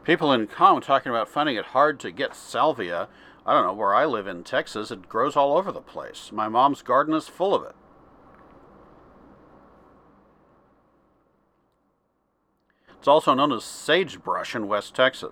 People in comment talking about finding it hard to get salvia. I don't know, where I live in Texas, it grows all over the place. My mom's garden is full of it. It's also known as sagebrush in West Texas.